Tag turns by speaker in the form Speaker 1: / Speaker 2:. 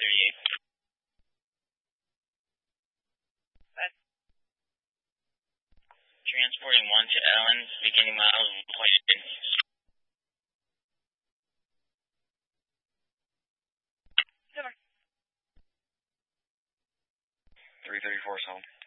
Speaker 1: 38. Transporting 1 to Ellen, beginning miles 334 is home.